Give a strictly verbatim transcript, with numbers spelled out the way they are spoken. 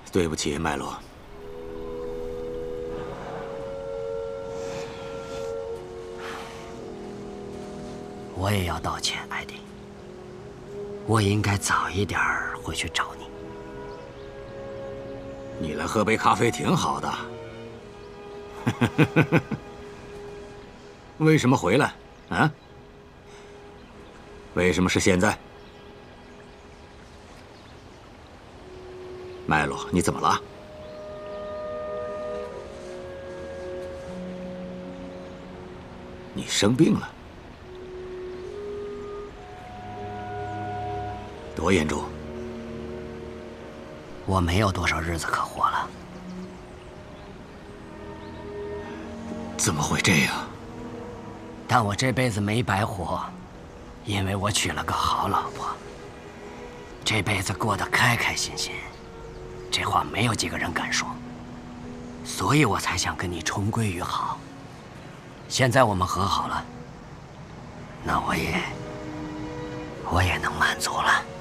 对不起，麦洛。 我也要道歉，艾迪。我应该早一点回去找你。 你来喝杯咖啡挺好的。为什么回来？啊？为什么是现在？麦洛，你怎么了？你生病了？多严重？ 我没有多少日子可活了。 怎么会这样？ 但我这辈子没白活，因为我娶了个好老婆，这辈子过得开开心心。这话没有几个人敢说，所以我才想跟你重归于好。现在我们和好了，那我也我也能满足了。